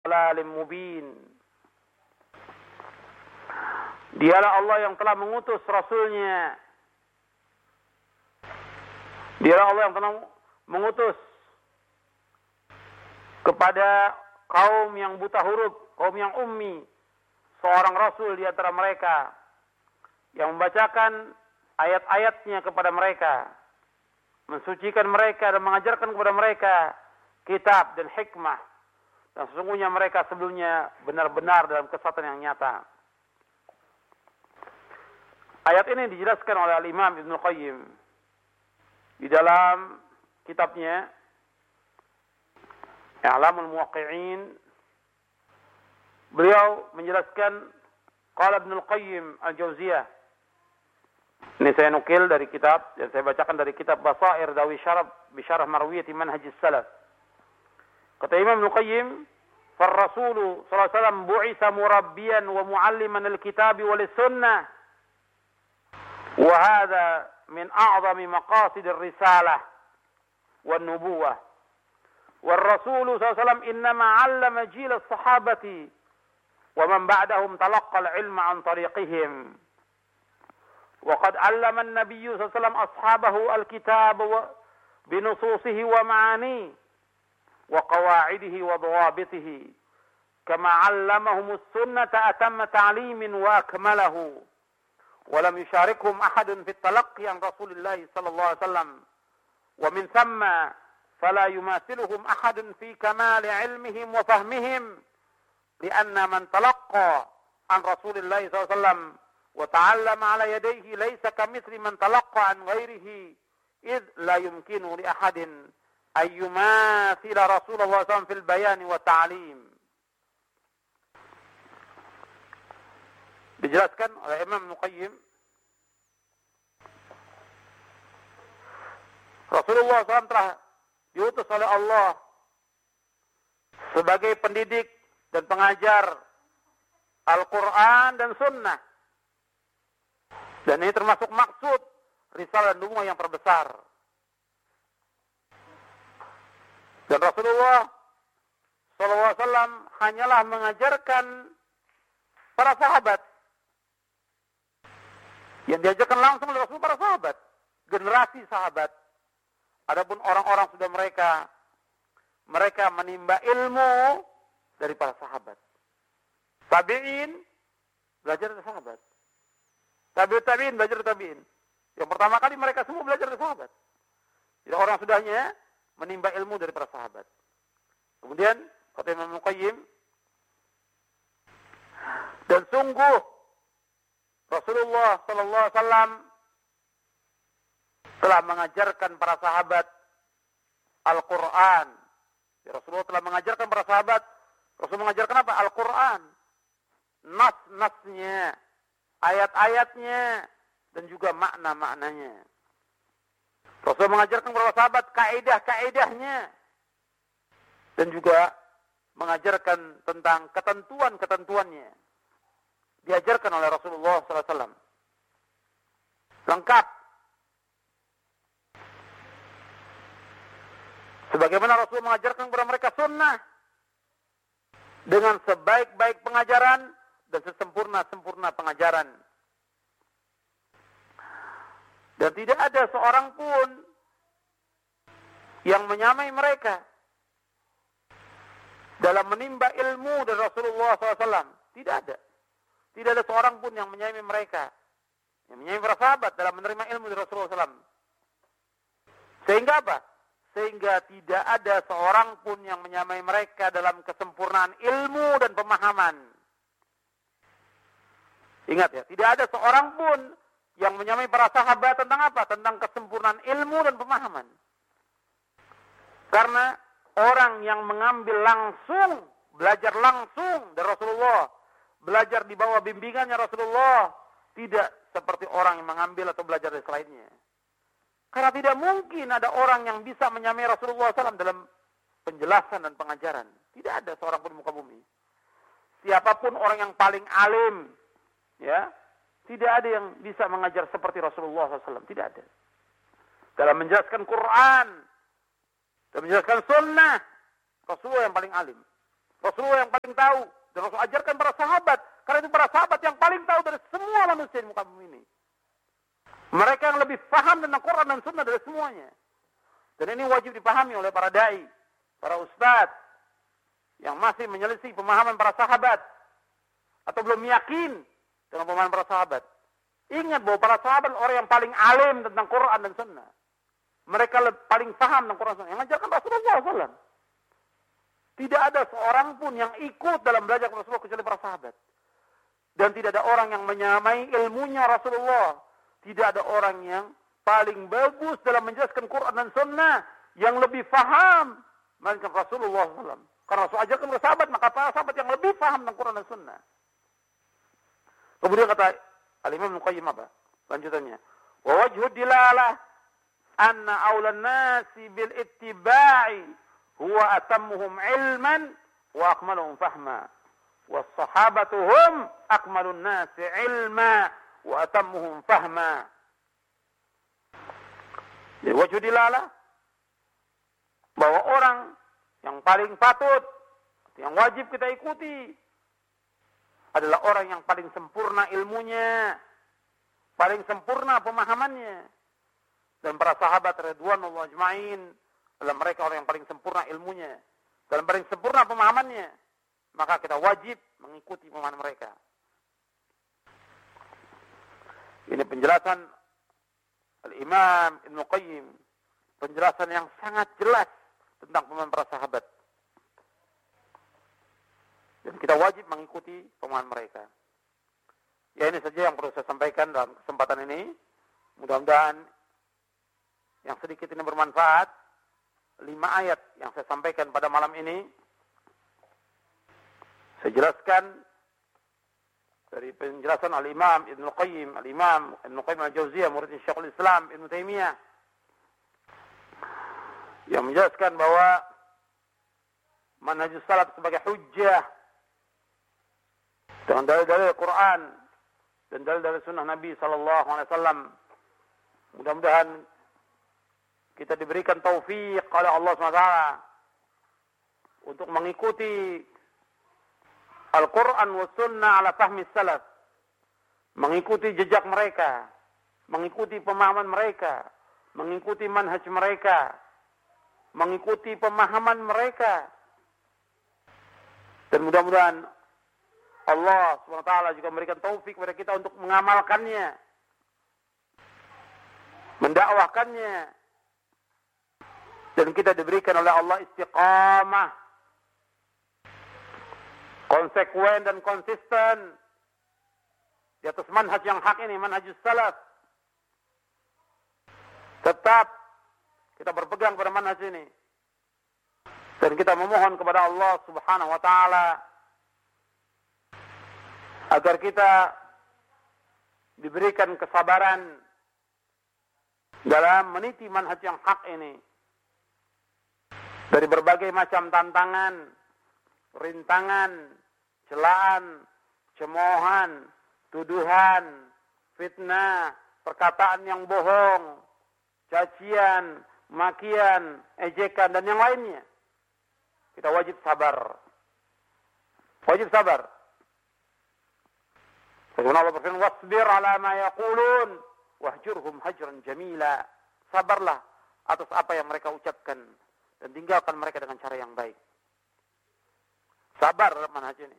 ضلال مبين. Dialah Allah yang telah mengutus Rasulnya. Dialah Allah yang telah mengutus kepada kaum yang buta huruf, kaum yang ummi, seorang Rasul di antara mereka yang membacakan ayat-ayatnya kepada mereka, mensucikan mereka dan mengajarkan kepada mereka kitab dan hikmah. Dan sesungguhnya mereka sebelumnya benar-benar dalam kesesatan yang nyata. Ayat ini dijelaskan oleh Al-Imam Ibnu Qayyim di dalam kitabnya I'lamul Muwaqqi'in. Beliau menjelaskan qala Ibnu Qayyim Al-Jauziyah. Ini saya nukil dari kitab dan saya bacakan dari kitab Basair Dawi Syarab bi Syarah Marwiyati Manhajis Salaf. Kata Imam Ibnu Qayyim, "Far-Rasul sallallahu alaihi wasallam bu'itsa murabbiyan wa mu'alliman al-kitab wal sunnah." وهذا من أعظم مقاصد الرسالة والنبوة والرسول صلى الله عليه وسلم إنما علم جيل الصحابة ومن بعدهم تلقى العلم عن طريقهم وقد علم النبي صلى الله عليه وسلم أصحابه الكتاب بنصوصه ومعانيه وقواعده وضوابطه كما علمهم السنة أتم تعليم وأكمله ولم يشاركهم أحد في التلقي عن رسول الله صلى الله عليه وسلم ومن ثم فلا يماثلهم أحد في كمال علمهم وفهمهم لأن من تلقى عن رسول الله صلى الله عليه وسلم وتعلم على يديه ليس كمثل من تلقى عن غيره إذ لا يمكن لأحد أن يماثل رسول الله صلى الله عليه وسلم في البيان والتعليم. Dijelaskan oleh Imam Ibnu Qayyim, Rasulullah SAW telah diutus oleh Allah sebagai pendidik dan pengajar Al-Quran dan Sunnah. Dan ini termasuk maksud risalah dan nubuwah yang terbesar. Dan Rasulullah SAW hanyalah mengajarkan para sahabat. Yang diajarkan langsung oleh Rasul para sahabat, generasi sahabat. Adapun orang-orang sudah mereka menimba ilmu dari para sahabat. Tabi'in belajar dari sahabat. Tabi'in belajar dari tabi'in. Yang pertama kali mereka semua belajar dari sahabat. Jadi orang sudahnya menimba ilmu dari para sahabat. Kemudian kata Imam Ibnu Qayyim, dan sungguh Rasulullah sallallahu alaihi wasallam telah mengajarkan para sahabat Al-Qur'an. Rasulullah telah mengajarkan para sahabat, Rasul mengajarkan apa? Al-Qur'an. Nas-nasnya, ayat-ayatnya dan juga makna-maknanya. Rasul mengajarkan para sahabat kaidah-kaidahnya dan juga mengajarkan tentang ketentuan-ketentuannya. Diajarkan oleh Rasulullah SAW. Lengkap. Sebagaimana Rasul mengajarkan kepada mereka sunnah. Dengan sebaik-baik pengajaran dan sesempurna-sempurna pengajaran. Dan tidak ada seorang pun yang menyamai mereka dalam menimba ilmu dari Rasulullah SAW. Tidak ada. Tidak ada seorang pun yang menyamai mereka, yang menyamai para sahabat dalam menerima ilmu dari Rasulullah SAW. Sehingga apa? Sehingga tidak ada seorang pun yang menyamai mereka dalam kesempurnaan ilmu dan pemahaman. Ingat ya, tidak ada seorang pun yang menyamai para sahabat tentang apa? Tentang kesempurnaan ilmu dan pemahaman. Karena orang yang mengambil langsung, belajar langsung dari Rasulullah, belajar di bawah bimbingannya Rasulullah, tidak seperti orang yang mengambil atau belajar dari selainnya. Karena tidak mungkin ada orang yang bisa menyamai Rasulullah SAW dalam penjelasan dan pengajaran. Tidak ada seorang pun di muka bumi. Siapapun orang yang paling alim, ya, tidak ada yang bisa mengajar seperti Rasulullah SAW. Tidak ada. Dalam menjelaskan Quran, dalam menjelaskan Sunnah, Rasulullah yang paling alim. Rasulullah yang paling tahu. Dan Rasul ajarkan para sahabat. Karena itu para sahabat yang paling tahu dari semua manusia di muka bumi ini. Mereka yang lebih paham tentang Quran dan Sunnah dari semuanya. Dan ini wajib dipahami oleh para dai, para ustadz, yang masih menyelisih pemahaman para sahabat. Atau belum yakin dengan pemahaman para sahabat. Ingat bahwa para sahabat orang yang paling alim tentang Quran dan Sunnah. Mereka paling paham tentang Quran dan Sunnah. Yang mengajarkan Rasulullah SAW. Tidak ada seorang pun yang ikut dalam belajar Rasulullah kecuali para sahabat. Dan tidak ada orang yang menyamai ilmunya Rasulullah. Tidak ada orang yang paling bagus dalam menjelaskan Quran dan Sunnah. Yang lebih paham melainkan Rasulullah SAW. Karena Rasul ajarkan kepada sahabat, maka para sahabat yang lebih paham tentang Quran dan Sunnah. Kemudian kata Al-Imam Ibnu Qayyim apa? Lanjutannya. Wa wajhu dilalah anna awlan nasi bil ittiba'i huwa atammuhum ilman wa akmaluhum fahma. Was sahabatu hum akmalun nasi ilma wa atammuhum fahma. Jadi wajhu dilalah bahwa orang yang paling patut, yang wajib kita ikuti adalah orang yang paling sempurna ilmunya, paling sempurna pemahamannya. Dan para sahabat radhiyallahu ajma'in adalah mereka orang yang paling sempurna ilmunya dan paling sempurna pemahamannya. Maka kita wajib mengikuti pemahaman mereka. Ini penjelasan Al-Imam Ibnu Qayyim, penjelasan yang sangat jelas tentang pemahaman para sahabat. Dan kita wajib mengikuti pemahaman mereka. Ya, ini saja yang perlu saya sampaikan dalam kesempatan ini. Mudah-mudahan yang sedikit ini bermanfaat. 5 ayat yang saya sampaikan pada malam ini saya jelaskan dari penjelasan Al-Imam Ibnu Qayyim, Al-Imam Ibnu Qayyim Al-Jauziyah, murid Syekhul Islam Ibnu Taimiyah, yang menjelaskan bahwa manhajus salaf sebagai hujjah dengan dalil-dalil Quran dan dalil-dalil sunnah Nabi SAW. Mudah-mudahan kita diberikan taufik oleh Allah SWT untuk mengikuti Al-Quran wa sunnah ala fahmi salaf, mengikuti jejak mereka, mengikuti pemahaman mereka, mengikuti manhaj mereka, mengikuti pemahaman mereka. Dan mudah-mudahan Allah SWT juga memberikan taufik kepada kita untuk mengamalkannya, mendakwahkannya, dan kita diberikan oleh Allah istiqamah, konsekuen dan konsisten di atas manhaj yang hak ini, manhajus salaf. Tetap kita berpegang pada manhaj ini. Dan kita memohon kepada Allah Subhanahu wa taala agar kita diberikan kesabaran dalam meniti manhaj yang hak ini. Dari berbagai macam tantangan, rintangan, celaan, cemoohan, tuduhan, fitnah, perkataan yang bohong, cacian, makian, ejekan, dan yang lainnya. Kita wajib sabar. Wajib sabar. Sebagaimana Allah berfirman, "Wasbir 'ala ma yaqulun wahjurhum hajran jamila." Sabarlah atas apa yang mereka ucapkan dan tinggalkan mereka dengan cara yang baik. Sabar dalam manhaj ini.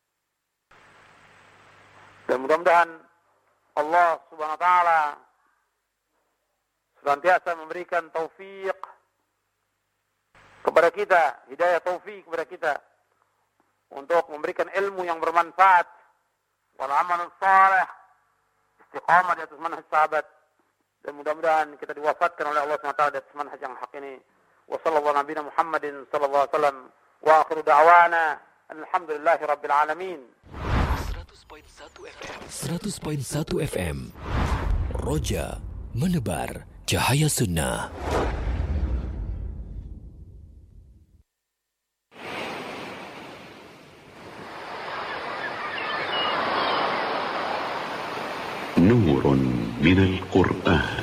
Dan mudah-mudahan Allah Subhanahu wa taala senantiasa memberikan taufik kepada kita, hidayah taufik kepada kita untuk memberikan ilmu yang bermanfaat, wal amal saleh, istiqamah di atas manhaj sahabat. Dan mudah-mudahan kita diwafatkan oleh Allah SWT di atas manhaj yang hak ini. Wa sallallahu nabiyana Muhammadin sallallahu alaihi wasallam wa akhiru da'wana alhamdulillahi rabbil alamin. 100.1 FM Roja menebar cahaya sunnah. نور من القرآن